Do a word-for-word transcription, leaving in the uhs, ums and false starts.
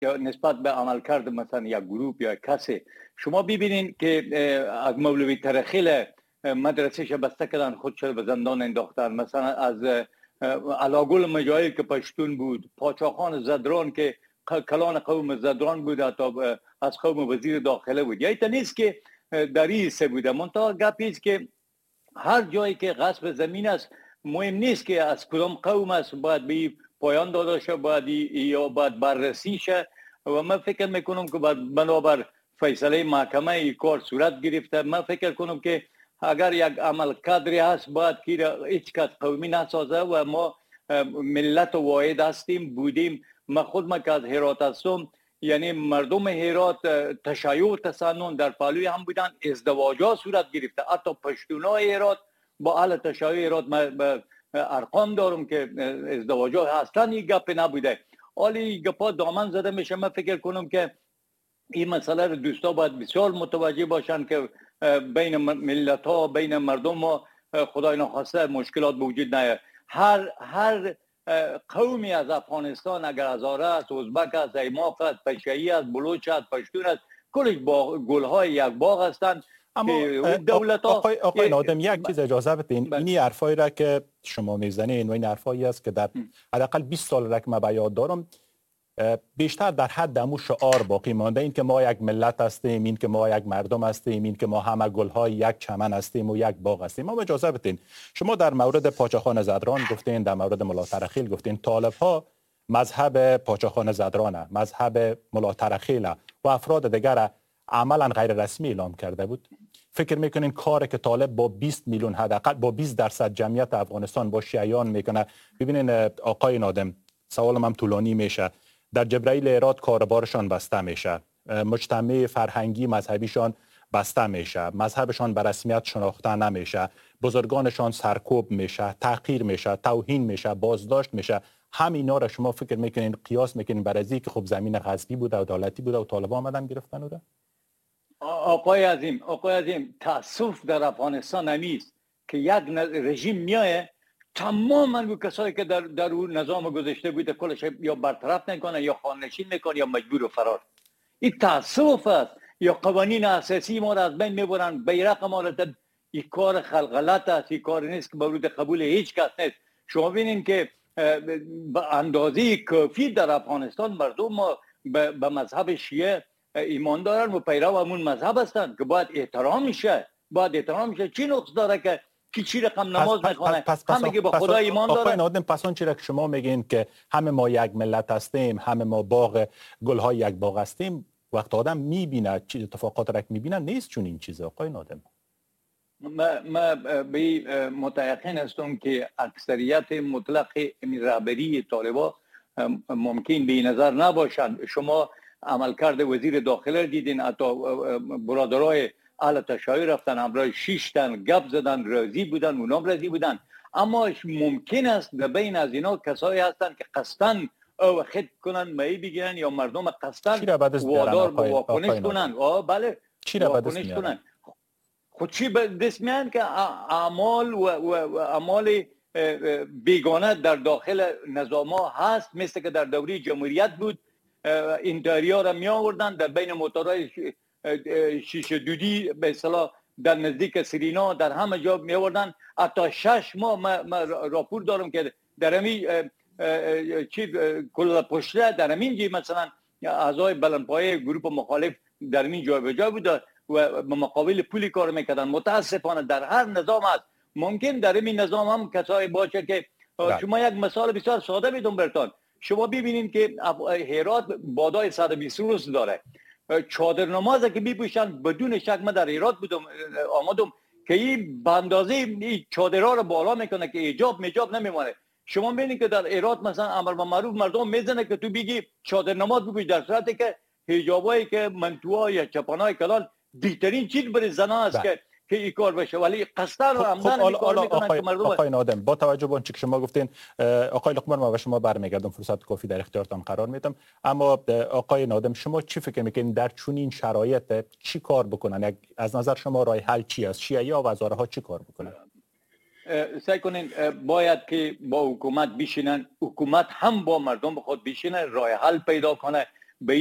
یا نسبت به عملکرد مثلا یک گروه یا کسی. شما ببینید که از مولوی ترخیل مدرسهش بسته کردن، خودش به زندان انداختن. مثلا از علاگل مجاهد که پشتون بود، پاچاخان زدران که کلان قوم زدران بود، حتی از قوم وزیر داخله بود. یعنی نیست که در این سه بوده. منتها گپی است که هر جایی که غصب زمین است، مهم نیست که از کدام قوم است، باید به پایان داده شه، باید یا باید بررسی شه. و من فکر میکنم که بنابر فیصله محکمه این کار صورت گرفته. من فکر کنم که اگر یک عمل کادری هست، باید که هیچ کس قومی نسازه و ما ملت واحد هستیم، بودیم. من خود من که از هرات هستم، یعنی مردم هرات تشیع تسنن در پهلوی هم بودن، ازدواجات صورت گرفته. حتی پشتونای هرات با اهل تشیع هرات من ارقام دارم که ازدواجات اصلا این گپ نبوده. حالی گپا دامن زده میشه. من فکر کنم که این مسئله رو دوستا باید بسیار متوجه باشن که بین ملت ها، بین مردم ها خدای نخواسته مشکلات به وجود نیاد. هر هر قومی از افغانستان، اگر هزاره است، ازبک است، ایماق است، پشه‌ای است، بلوچ است، پشتون است، کلش با گلهای یک باغ هستند. اما دولت ها آقای, آقای نادم یک چیز اجازه بدین، اینی حرفایی را که شما میزنین و این حرفایی است که در حداقل بیست سال را که من به یاد دارم بیشتر در حد امو شعار باقی مانده، این که ما یک ملت هستیم، این که ما یک مردم هستیم، این که ما همه گلهای یک چمن هستیم و یک باغ هستیم. ما اجازه بدین، شما در مورد پاچاخان زدران گفتین، در مورد ملا ترخیل گفتین. طالب ها مذهب پاچاخان زدرانه، مذهب ملا ترخیل و افراد دیگر عملا غیر رسمی اعلام کرده بود. فکر میکنین کاری که طالب با بیست میلیون حداقل با بیست درصد جمعیت افغانستان با شیعیان میکنه؟ ببینین آقای نادم، سوالم هم طولانی میشه. در جبرائیل هرات کاربارشان بسته میشه، مجتمع فرهنگی مذهبیشان بسته میشه، مذهبشان به رسمیت شناخته نمیشه، بزرگانشان سرکوب میشه، تحقیر میشه، توهین میشه، بازداشت میشه. همینا را شما فکر میکنین، قیاس میکنین بر ازی که خب زمین غصبی بوده و دولتی بوده و طالبان آمدن گرفتن اوره؟ آقای عظیم، آقای عظیم، تاسف در افغانستان همیست که یک رژیم میایه تماما و کسایی که در در اون نظام گذاشته بوده کلش یا برطرف میکنه یا خانه‌نشین میکنه یا مجبور و فرار. این تاسف است. یا قوانین اساسی ما را از بین میبرن، بیرق ما را. این کار خلقلت است، این کار نیست که مورد قبول هیچ کس نیست. شما ببینید که به اندازه کافی در افغانستان مردم به مذهب شیعه ایمان دارن و پیرو همون مذهب هستن که باید احترام میشه. باید احترام میشه. چی نقص داره که کی چی رقم نماز میخونه؟ هم میگه به خدا ایمان داره. آقای نادم، پس اون چیزی که شما میگین که همه ما یک ملت هستیم، همه ما باغ گلهای یک باغ هستیم، وقت آدم میبینه چیز اتفاقات را که میبینه نیست چون این چیزه. آقای نادم، ما ما به متيقن هستم که اکثریت مطلق رهبری طالبان ممکن به نظر نباشند. شما عملکرد وزیر داخله دیدین، حتی برادرای اهل تشیع رفتن همراه شش تن گپ زدن، راضی بودن، اونام راضی بودن. اما ممکن است در بین از اینا کسایی هستند که قصدن او خد کنن، می بگیرن یا مردم قصدن وادار به واکنش کنن. آه بله، چی را به دست میارن؟ خود چی به دست میارن که اعمال و اعمال بیگانه در داخل نظام ها هست، مثل که در دوره جمهوریت بود. انتحاریا را می آوردن در بین موتورهای شیشه دودی به اصطلاح در نزدیک سرینا در همه جا می آوردن. حتی شش ماه من راپور دارم که در همین چی کل پشته در همین جی مثلا اعضای بلندپایه گروه مخالف در همین جای به جای بود و به مقابل پولی کار میکردن. متاسفانه در هر نظام هست. ممکن در همین نظام هم کسایی باشه که شما یک مثال بسیار ساده میدم براتون. شما ببینید که هرات بادای صد و بیست روز داره. چادر نماز که میپوشن بدون شک من در هرات بودم آمدم که این به اندازه این چادرها رو بالا میکنه که حجاب میجاب نمیمونه. شما ببینید که در هرات مثلا امر به معروف مردم میزنه که تو بگی چادر نماز بپوش، در صورتی که حجابایی که منتوها یا چپانای کلان بیترین چیز برای زنا است که که این کار بشه، ولی قصدن و عمدن این کار میکنن که مردم. آقای نادم، با توجه به آنچه که شما گفتین، آقای لقمان ما و شما برمیگردم، فرصت کافی در اختیارتان قرار میدم. اما آقای نادم، شما چی فکر میکنین در چنین شرایط چی کار بکنن؟ از نظر شما راه حل چی است؟ شیعه و هزاره ها چی کار بکنن؟ سعی کنین باید که با حکومت بشینن، حکومت هم با مردم خود بشینه، راه حل پیدا کنه.